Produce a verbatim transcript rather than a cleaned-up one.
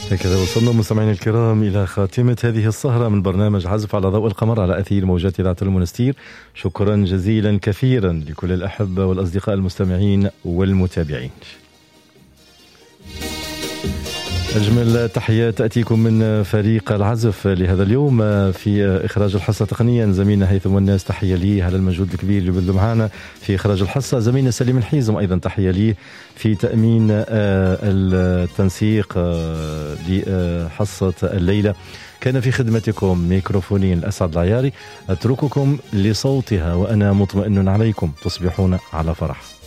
هكذا وصلنا مستمعينا الكرام إلى خاتمة هذه السهرة من برنامج عزف على ضوء القمر على أثير موجات إذاعة المنستير. شكرا جزيلا كثيرا لكل الأحبة والأصدقاء المستمعين والمتابعين. أجمل تحيات تأتيكم من فريق العزف لهذا اليوم، في إخراج الحصة تقنيا زميلنا هيثم والناس، تحية لي على المجهود الكبير اللي بذلوا معنا في إخراج الحصة. زميلنا سليم الحيزم أيضا تحية لي في تأمين التنسيق لحصة الليلة. كان في خدمتكم ميكروفونين الأسعد العياري، أترككم لصوتها وأنا مطمئن عليكم تصبحون على فرح.